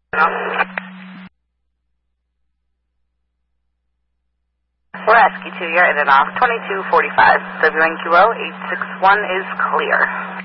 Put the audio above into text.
We're ASCII 2, you're in and off. 2245, WNQO 861 is clear.